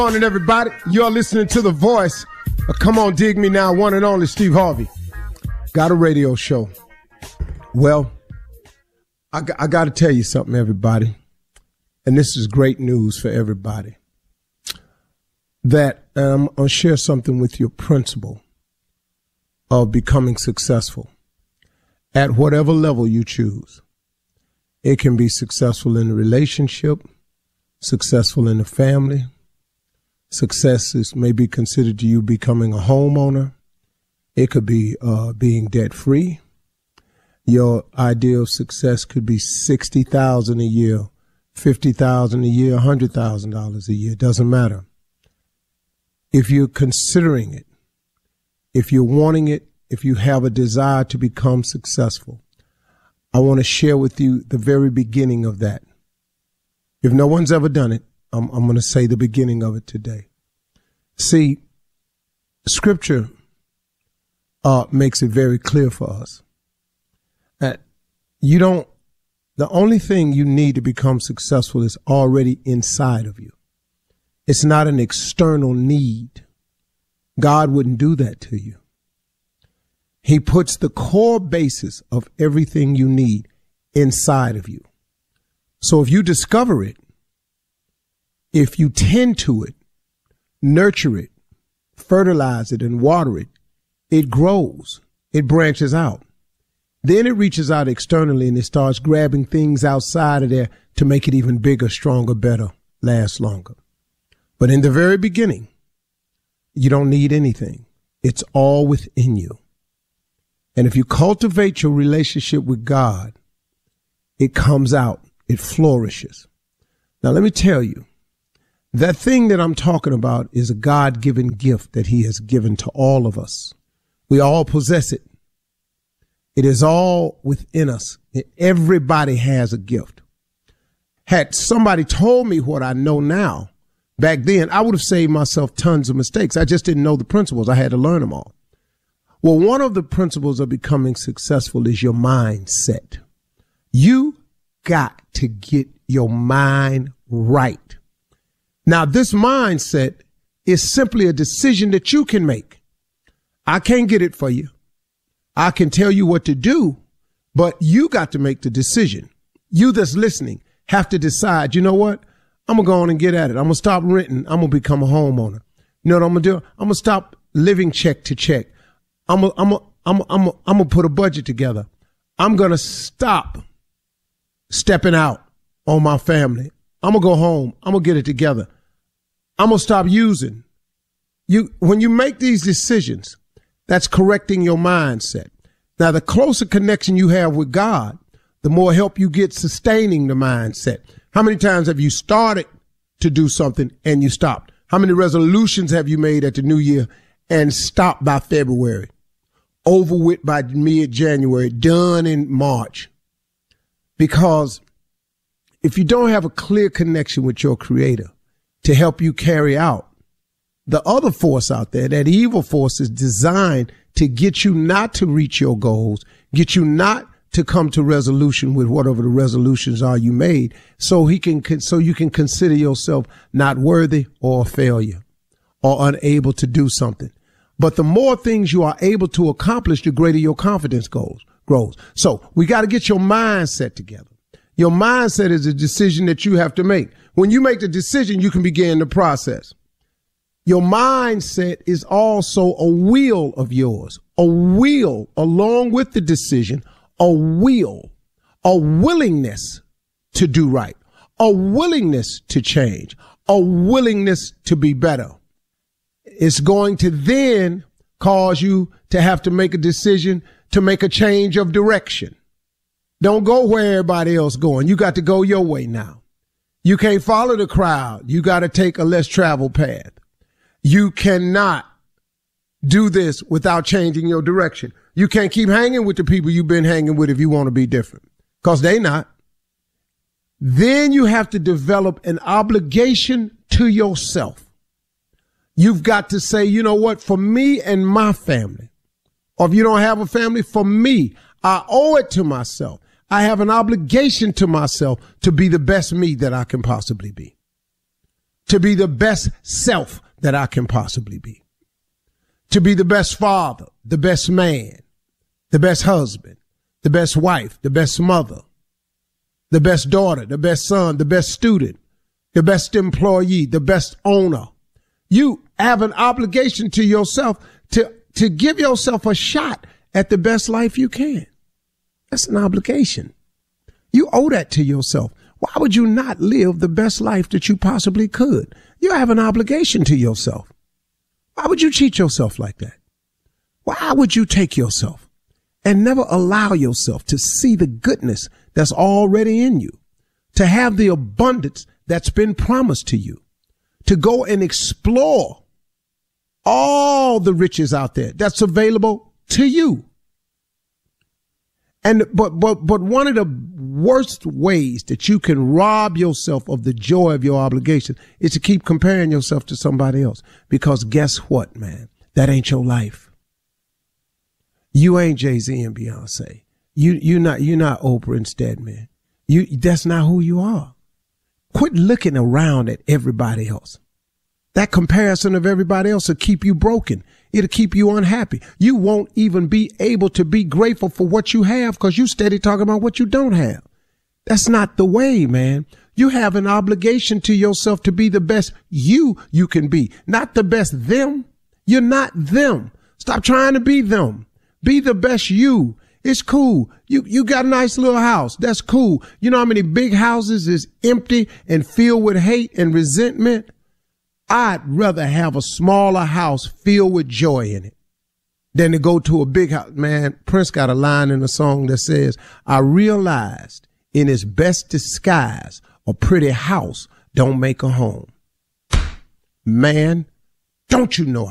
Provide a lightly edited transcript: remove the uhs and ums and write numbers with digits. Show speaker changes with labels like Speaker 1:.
Speaker 1: Morning, everybody. You're listening to The Voice. Come on, dig me now. One and only Steve Harvey. Got a radio show. Well, I got to tell you something, everybody. And this is great news for everybody. That I'm going to share something with your principle of becoming successful at whatever level you choose. It can be successful in a relationship, successful in a family. Success is maybe considered to you becoming a homeowner. It could be being debt free. Your idea of success could be $60,000 a year, $50,000 a year, $100,000 a year. It doesn't matter. If you're considering it, if you're wanting it, if you have a desire to become successful, I want to share with you the very beginning of that. If no one's ever done it, I'm going to say the beginning of it today. See, Scripture makes it very clear for us that the only thing you need to become successful is already inside of you. It's not an external need. God wouldn't do that to you. He puts the core basis of everything you need inside of you. So if you discover it, if you tend to it, nurture it, fertilize it, and water it, it grows, it branches out. Then it reaches out externally and it starts grabbing things outside of there to make it even bigger, stronger, better, last longer. But in the very beginning, you don't need anything. It's all within you. And if you cultivate your relationship with God, it comes out, it flourishes. Now, let me tell you, that thing that I'm talking about is a God-given gift that he has given to all of us. We all possess it. It is all within us. Everybody has a gift. Had somebody told me what I know now, back then, I would have saved myself tons of mistakes. I just didn't know the principles. I had to learn them all. Well, one of the principles of becoming successful is your mindset. You got to get your mind right. Now, this mindset is simply a decision that you can make. I can't get it for you. I can tell you what to do, but you got to make the decision. You that's listening have to decide, you know what? I'm going to go on and get at it. I'm going to stop renting. I'm going to become a homeowner. You know what I'm going to do? I'm going to stop living check to check. I'm going to put a budget together. I'm going to stop stepping out on my family. I'm going to go home. I'm going to get it together. I'm going to stop using. When you make these decisions, that's correcting your mindset. Now, the closer connection you have with God, the more help you get sustaining the mindset. How many times have you started to do something and you stopped? How many resolutions have you made at the new year and stopped by February? Over with by mid-January, done in March? Because if you don't have a clear connection with your Creator to help you carry out, the other force out there, that evil force, is designed to get you not to reach your goals, get you not to come to resolution with whatever the resolutions are you made, so you can consider yourself not worthy or a failure or unable to do something. But the more things you are able to accomplish, the greater your confidence grows. So we got to get your mindset together. Your mindset is a decision that you have to make. When you make the decision, you can begin the process. Your mindset is also a will of yours, a will along with the decision, a willingness to do right, a willingness to change, a willingness to be better. It's going to then cause you to have to make a decision to make a change of direction. Don't go where everybody else going. You got to go your way now. You can't follow the crowd. You got to take a less traveled path. You cannot do this without changing your direction. You can't keep hanging with the people you've been hanging with if you want to be different, because they not. Then you have to develop an obligation to yourself. You've got to say, you know what, for me and my family, or if you don't have a family, for me, I owe it to myself. I have an obligation to myself to be the best me that I can possibly be. to be the best self that I can possibly be, to be the best father, the best man, the best husband, the best wife, the best mother, the best daughter, the best son, the best student, the best employee, the best owner. You have an obligation to yourself to give yourself a shot at the best life you can. That's an obligation. You owe that to yourself. Why would you not live the best life that you possibly could? You have an obligation to yourself. Why would you cheat yourself like that? Why would you take yourself and never allow yourself to see the goodness that's already in you, to have the abundance that's been promised to you, to go and explore all the riches out there that's available to you? And but one of the worst ways that you can rob yourself of the joy of your obligation is to keep comparing yourself to somebody else. Because guess what, man? That ain't your life. You ain't Jay-Z and Beyonce. You're not Oprah and Stedman. That's not who you are. Quit looking around at everybody else. That comparison of everybody else will keep you broken. It'll keep you unhappy. You won't even be able to be grateful for what you have because you steady talking about what you don't have. That's not the way, man. You have an obligation to yourself to be the best you can be, not the best them. You're not them. Stop trying to be them. Be the best you. It's cool. You got a nice little house. That's cool. You know how many big houses is empty and filled with hate and resentment? I'd rather have a smaller house filled with joy in it than to go to a big house. Man, Prince got a line in a song that says, I realized in its best disguise, a pretty house don't make a home. Man, don't you know